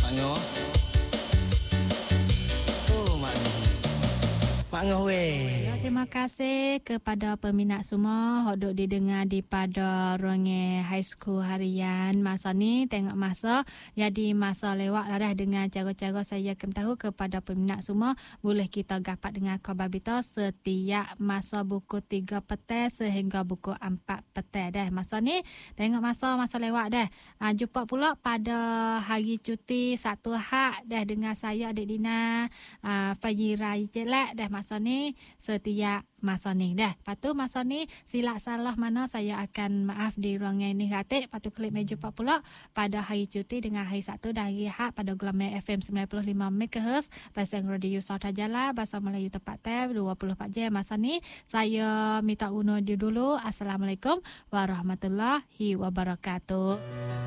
Ngoh. Oh, Mak Ngoh weh. Terima kasih kepada peminat semua yang duk didengar di pada Ronge High School harian masa ni. Tengok masa jadi masa lewat lah dah dengan cara-cara saya akan tahu kepada peminat semua boleh kita dapat dengan khabar berita setiap masa buku 3 petang sehingga buku 4 petang dah. Masa ni tengok masa lewat dah. Jumpa pula pada hari cuti Sabtu Ahad dah dengan saya Adik Dina Fajira Jelak dah masa ni setiap masa ni dah. Patu masa ni silap salah mana saya akan maaf di ruang ini katik. Patu klik meja pula pada hari cuti dengan hari Sabtu dan hari Ahad pada gelombang FM 95 MHz Tasang Radio Sauta Jala Bahasa Melayu Tepat Tab 24 jam. Masa ni saya minta undur dulu. Assalamualaikum warahmatullahi wabarakatuh.